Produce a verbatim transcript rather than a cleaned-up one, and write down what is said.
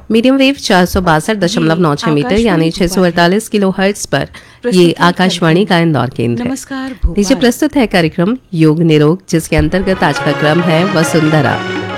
Medium wave चार सौ बासठ दशमलव नौ छह मीटर यानी छह सौ अड़तालीस किलो हर्ट्ज पर ये आकाशवाणी का इंदौर केंद्र है। नमस्कार नीचे प्रस्तुत है कार्यक्रम योग निरोग, जिसके अंतर्गत आज का क्रम है वसुंधरा।